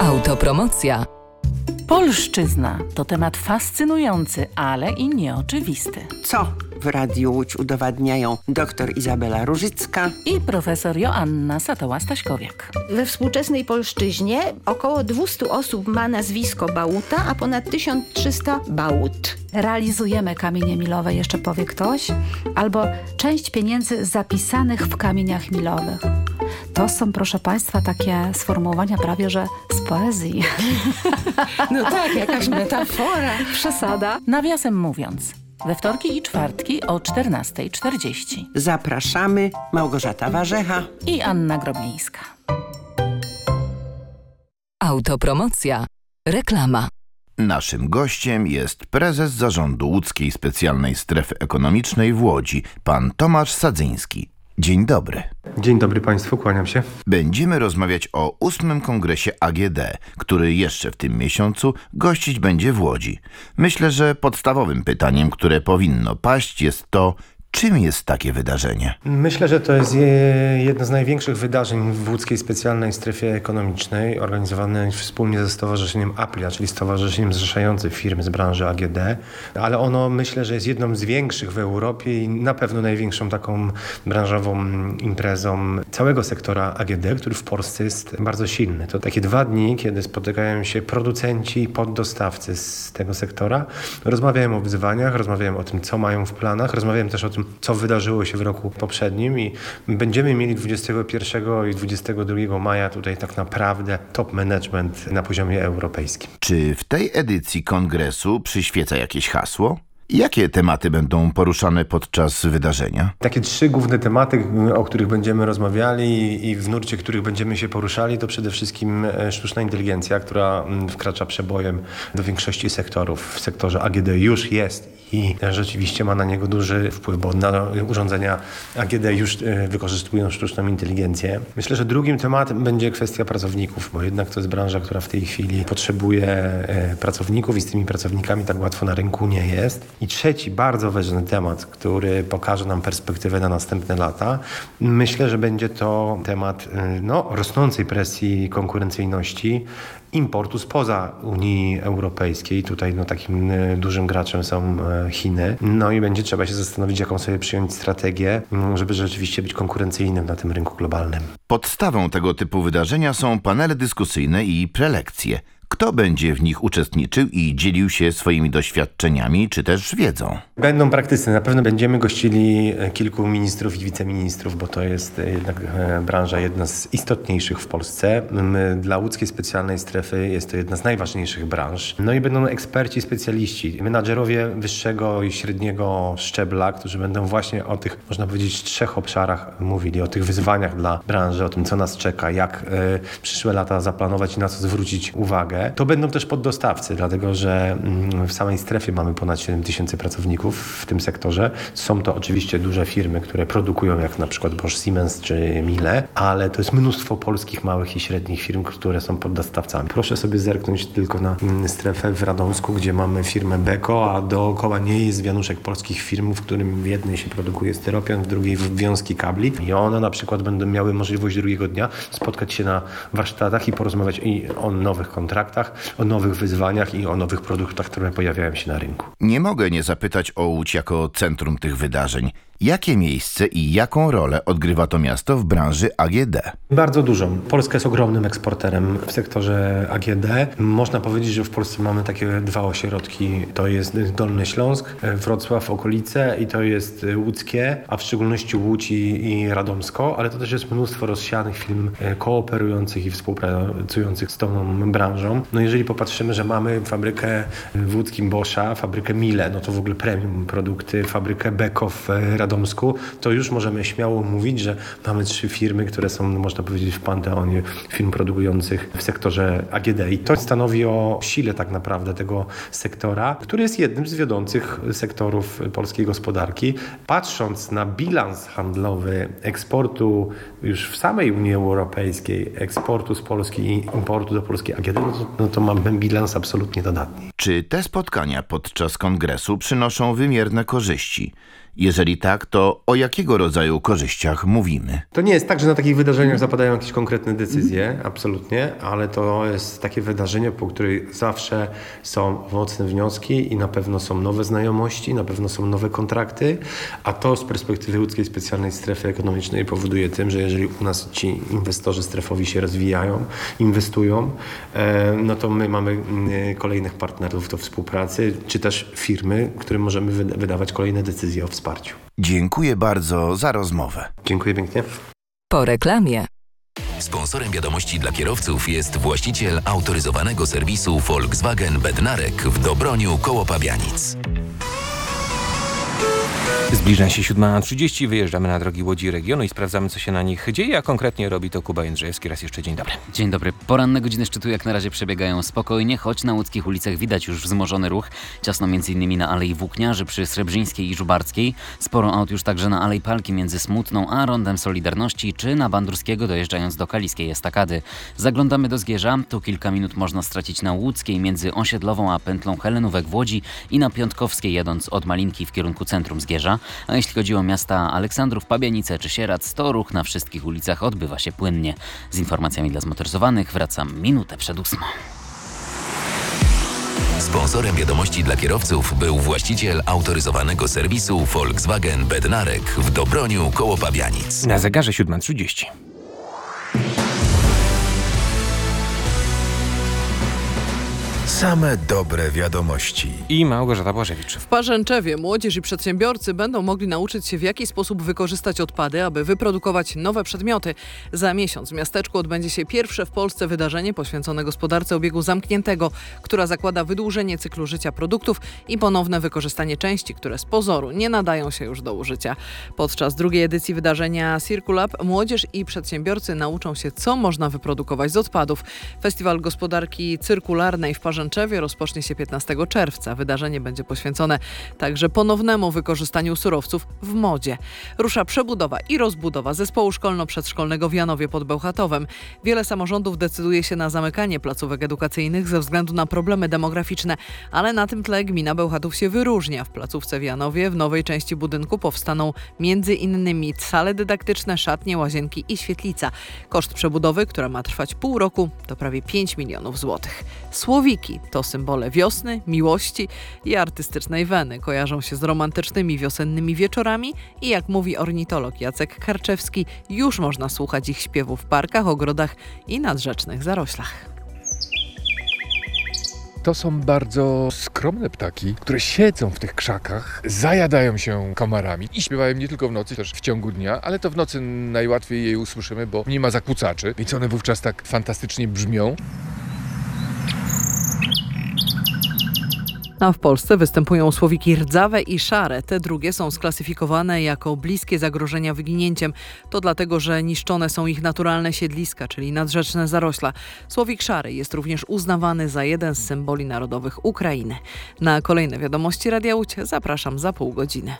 Autopromocja. Polszczyzna to temat fascynujący, ale i nieoczywisty. Co w Radiu Łódź udowadniają dr Izabela Różycka I profesor Joanna Satoła-Staśkowiak. We współczesnej polszczyźnie około 200 osób ma nazwisko Bałuta, a ponad 1300 Bałut. Realizujemy kamienie milowe, jeszcze powie ktoś, albo część pieniędzy zapisanych w kamieniach milowych. To są, proszę Państwa, takie sformułowania prawie że z poezji. No tak, jakaś metafora. Przesada. Nawiasem mówiąc, we wtorki i czwartki o 14:40. Zapraszamy, Małgorzata Warzecha I Anna Groblińska. Autopromocja. Reklama. Naszym gościem jest prezes zarządu Łódzkiej Specjalnej Strefy Ekonomicznej w Łodzi, pan Tomasz Sadzyński. Dzień dobry. Dzień dobry Państwu, kłaniam się. Będziemy rozmawiać o 8. Kongresie AGD, który jeszcze w tym miesiącu gościć będzie w Łodzi. Myślę, że podstawowym pytaniem, które powinno paść, jest to, czym jest takie wydarzenie? Myślę, że to jest jedno z największych wydarzeń w Łódzkiej Specjalnej Strefie Ekonomicznej, organizowane wspólnie ze Stowarzyszeniem APLIA, czyli stowarzyszeniem zrzeszającym firmy z branży AGD, ale ono myślę, że jest jedną z większych w Europie i na pewno największą taką branżową imprezą całego sektora AGD, który w Polsce jest bardzo silny. To takie 2 dni, kiedy spotykają się producenci i poddostawcy z tego sektora, rozmawiają o wyzwaniach, rozmawiają o tym, co mają w planach, rozmawiają też o tym, co wydarzyło się w roku poprzednim i będziemy mieli 21 i 22 maja tutaj tak naprawdę top management na poziomie europejskim. Czy w tej edycji kongresu przyświeca jakieś hasło? Jakie tematy będą poruszane podczas wydarzenia? Takie 3 główne tematy, o których będziemy rozmawiali i w nurcie których będziemy się poruszali, to przede wszystkim sztuczna inteligencja, która wkracza przebojem do większości sektorów. W sektorze AGD już jest i rzeczywiście ma na niego duży wpływ, bo na urządzenia AGD już wykorzystują sztuczną inteligencję. Myślę, że drugim tematem będzie kwestia pracowników, bo jednak to jest branża, która w tej chwili potrzebuje pracowników i z tymi pracownikami tak łatwo na rynku nie jest. I trzeci, bardzo ważny temat, który pokaże nam perspektywę na następne lata, myślę, że będzie to temat rosnącej presji konkurencyjności importu spoza Unii Europejskiej. Tutaj takim dużym graczem są Chiny. I będzie trzeba się zastanowić, jaką sobie przyjąć strategię, żeby rzeczywiście być konkurencyjnym na tym rynku globalnym. Podstawą tego typu wydarzenia są panele dyskusyjne i prelekcje. Kto będzie w nich uczestniczył i dzielił się swoimi doświadczeniami czy też wiedzą? Będą praktycy. Na pewno będziemy gościli kilku ministrów i wiceministrów, bo to jest jednak branża jedna z istotniejszych w Polsce. Dla Łódzkiej Specjalnej Strefy jest to jedna z najważniejszych branż. I będą eksperci, specjaliści, menadżerowie wyższego i średniego szczebla, którzy będą właśnie o tych, można powiedzieć, 3 obszarach mówili, o tych wyzwaniach dla branży, o tym, co nas czeka, jak przyszłe lata zaplanować i na co zwrócić uwagę. To będą też poddostawcy, dlatego że w samej strefie mamy ponad 7 000 pracowników w tym sektorze. Są to oczywiście duże firmy, które produkują, jak na przykład Bosch, Siemens czy Miele, ale to jest mnóstwo polskich małych i średnich firm, które są poddostawcami. Proszę sobie zerknąć tylko na strefę w Radomsku, gdzie mamy firmę Beko, a dookoła niej jest wianuszek polskich firm, w którym w jednej się produkuje styropian, w drugiej wiązki kabli i one na przykład będą miały możliwość drugiego dnia spotkać się na warsztatach i porozmawiać i o nowych kontraktach, o nowych wyzwaniach i o nowych produktach, które pojawiają się na rynku. Nie mogę nie zapytać o Łódź jako centrum tych wydarzeń. Jakie miejsce i jaką rolę odgrywa to miasto w branży AGD? Bardzo dużą. Polska jest ogromnym eksporterem w sektorze AGD. Można powiedzieć, że w Polsce mamy takie 2 ośrodki. To jest Dolny Śląsk, Wrocław, okolice i to jest łódzkie, a w szczególności Łódź i Radomsko, ale to też jest mnóstwo rozsianych firm kooperujących i współpracujących z tą branżą. Jeżeli popatrzymy, że mamy fabrykę w łódzkim Boscha, fabrykę Miele, to w ogóle premium produkty, fabrykę Beko w Radomsku, to już możemy śmiało mówić, że mamy 3 firmy, które są, można powiedzieć, w panteonie firm produkujących w sektorze AGD. I to stanowi o sile tak naprawdę tego sektora, który jest jednym z wiodących sektorów polskiej gospodarki. Patrząc na bilans handlowy eksportu już w samej Unii Europejskiej, eksportu z Polski i importu do Polski AGD, to mamy bilans absolutnie dodatni. Czy te spotkania podczas kongresu przynoszą wymierne korzyści? Jeżeli tak, to o jakiego rodzaju korzyściach mówimy? To nie jest tak, że na takich wydarzeniach zapadają jakieś konkretne decyzje, absolutnie, ale to jest takie wydarzenie, po którym zawsze są mocne wnioski i na pewno są nowe znajomości, na pewno są nowe kontrakty, a to z perspektywy łódzkiej specjalnej strefy ekonomicznej powoduje tym, że jeżeli u nas ci inwestorzy strefowi się rozwijają, inwestują, no to my mamy kolejnych partnerów do współpracy, czy też firmy, którym możemy wydawać kolejne decyzje o wsparciu. Dziękuję bardzo za rozmowę. Dziękuję pięknie. Po reklamie. Sponsorem wiadomości dla kierowców jest właściciel autoryzowanego serwisu Volkswagen Bednarek w Dobroniu koło Pabianic. Zbliża się 7:30, wyjeżdżamy na drogi Łodzi regionu i sprawdzamy, co się na nich dzieje, a konkretnie robi to Kuba Jędrzejewski. Raz jeszcze dzień dobry. Dzień dobry. Poranne godziny szczytu jak na razie przebiegają spokojnie, choć na łódzkich ulicach widać już wzmożony ruch. Ciasno m.in. na Alei Włókniarzy przy Srebrzyńskiej i Żubarskiej. Sporo aut już także na Alei Palki między Smutną a Rondem Solidarności, czy na Bandurskiego dojeżdżając do Kaliskiej Estakady. Zaglądamy do Zgierza. Tu kilka minut można stracić na Łódzkiej między Osiedlową a pętlą Helenówek w Łodzi i na Piątkowskiej jadąc od Malinki w kierunku centrum Zgierza. A jeśli chodzi o miasta Aleksandrów, Pabianice czy Sierac, to ruch na wszystkich ulicach odbywa się płynnie. Z informacjami dla zmotoryzowanych wracam minutę przed 8. Sponsorem wiadomości dla kierowców był właściciel autoryzowanego serwisu Volkswagen Bednarek w Dobroniu koło Pabianic. Na zegarze 7:30. Same dobre wiadomości. I Małgorzata Błażewicz. W Parzęczewie młodzież i przedsiębiorcy będą mogli nauczyć się, w jaki sposób wykorzystać odpady, aby wyprodukować nowe przedmioty. Za miesiąc w miasteczku odbędzie się pierwsze w Polsce wydarzenie poświęcone gospodarce obiegu zamkniętego, która zakłada wydłużenie cyklu życia produktów i ponowne wykorzystanie części, które z pozoru nie nadają się już do użycia. Podczas drugiej edycji wydarzenia Circulab młodzież i przedsiębiorcy nauczą się, co można wyprodukować z odpadów. Festiwal Gospodarki Cyrkularnej w Parzęczewie rozpocznie się 15 czerwca. Wydarzenie będzie poświęcone także ponownemu wykorzystaniu surowców w modzie. Rusza przebudowa i rozbudowa zespołu szkolno-przedszkolnego w Janowie pod Bełchatowem. Wiele samorządów decyduje się na zamykanie placówek edukacyjnych ze względu na problemy demograficzne, ale na tym tle gmina Bełchatów się wyróżnia. W placówce w Janowie w nowej części budynku powstaną m.in. sale dydaktyczne, szatnie, łazienki i świetlica. Koszt przebudowy, która ma trwać pół roku, to prawie 5 milionów złotych. Słowiki to symbole wiosny, miłości i artystycznej weny. Kojarzą się z romantycznymi wiosennymi wieczorami i jak mówi ornitolog Jacek Karczewski, już można słuchać ich śpiewu w parkach, ogrodach i nadrzecznych zaroślach. To są bardzo skromne ptaki, które siedzą w tych krzakach, zajadają się komarami i śpiewają nie tylko w nocy, też w ciągu dnia, ale to w nocy najłatwiej je usłyszymy, bo nie ma zakłócaczy, więc one wówczas tak fantastycznie brzmią. A w Polsce występują słowiki rdzawe i szare. Te drugie są sklasyfikowane jako bliskie zagrożenia wyginięciem. To dlatego, że niszczone są ich naturalne siedliska, czyli nadrzeczne zarośla. Słowik szary jest również uznawany za jeden z symboli narodowych Ukrainy. Na kolejne wiadomości Radia Łódź zapraszam za pół godziny.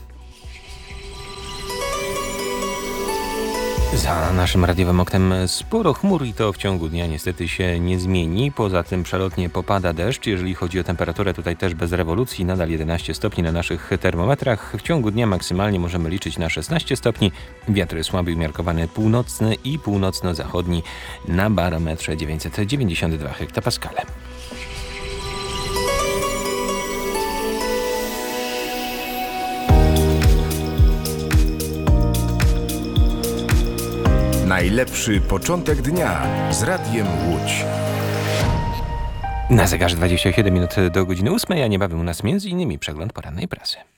Za naszym radiowym oknem sporo chmur i to w ciągu dnia niestety się nie zmieni. Poza tym przelotnie popada deszcz. Jeżeli chodzi o temperaturę, tutaj też bez rewolucji. Nadal 11 stopni na naszych termometrach. W ciągu dnia maksymalnie możemy liczyć na 16 stopni. Wiatr słaby umiarkowany północny i północno-zachodni na barometrze 992 hektopaskale. Najlepszy początek dnia z Radiem Łódź. Na zegarze 27 minut do godziny 8, a niebawem u nas m.in. przegląd porannej prasy.